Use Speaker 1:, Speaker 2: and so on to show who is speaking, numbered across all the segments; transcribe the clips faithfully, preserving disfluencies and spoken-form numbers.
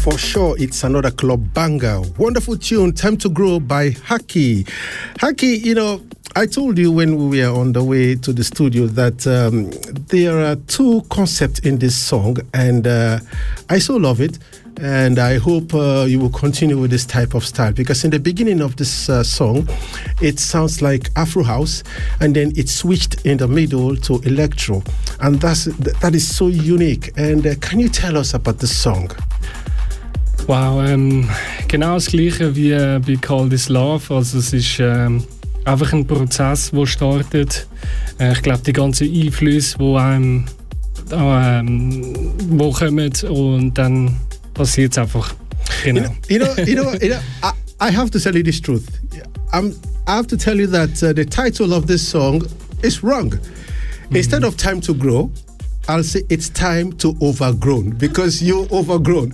Speaker 1: For sure, it's another club banger. Wonderful tune, Time to Grow by Haki. Haki, you know, I told you when we were on the way to the studio that um, there are two concepts in this song, and uh, I so love it. And I hope uh, you will continue with this type of style, because in the beginning of this uh, song, it sounds like Afro house, and then it switched in the middle to electro, and that's that is so unique. And uh, can you tell us about the song?
Speaker 2: Wow, ähm, genau das Gleiche wie äh, bei Call This Love. Also es ist ähm, einfach ein Prozess, der startet. Äh, ich glaube, die ganzen Einflüsse, die einem ähm, wo kommen, und dann passiert es einfach. Genau.
Speaker 1: You know, you know, you know, you know I, I have to tell you this truth. I'm, I have to tell you that uh, the title of this song is wrong. Mm-hmm. Instead of Time to Grow, I'll say it's time to overgrown, because you're overgrown.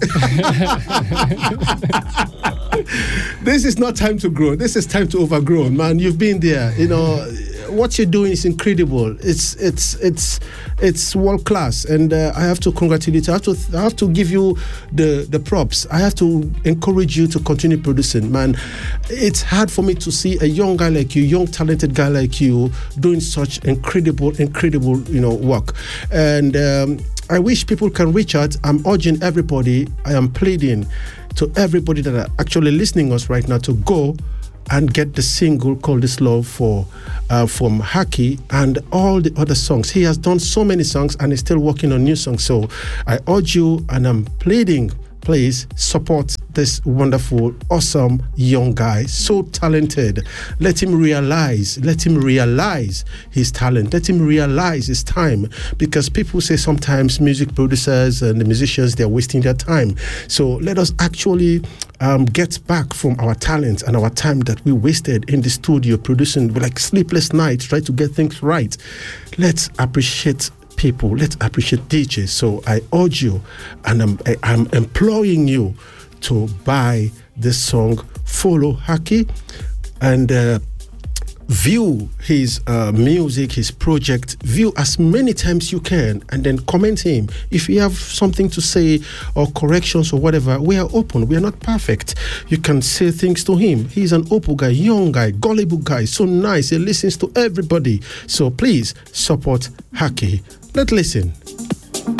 Speaker 1: This is not time to grow. This is time to overgrown, man. You've been there. You know, what you're doing is incredible. It's it's it's it's world class, and uh, I have to congratulate you. I have to I have to give you the the props. I have to encourage you to continue producing, man. It's hard for me to see a young guy like you, young talented guy like you, doing such incredible, incredible, you know, work. And um, I wish people can reach out. I'm urging everybody. I am pleading to everybody that are actually listening us right now to go and get the single Call This Love for uh, from Haki, and all the other songs. He has done so many songs and is still working on new songs. So I urge you, and I'm pleading, please support this wonderful, awesome young guy, so talented. Let him realize, let him realize his talent. Let him realize his time, because people say sometimes music producers and the musicians, they're wasting their time. So let us actually um, get back from our talent and our time that we wasted in the studio producing like sleepless nights, try to get things right. Let's appreciate people. Let's appreciate D Js. So I urge you, and I'm, I'm imploring you to buy this song, follow Haki, and uh, view his uh, music, his project, view as many times you can, and then comment him. If you have something to say or corrections or whatever, we are open. We are not perfect. You can say things to him. He's an open guy, young guy, gullible guy, so nice. He listens to everybody. So please support Haki. Let's listen.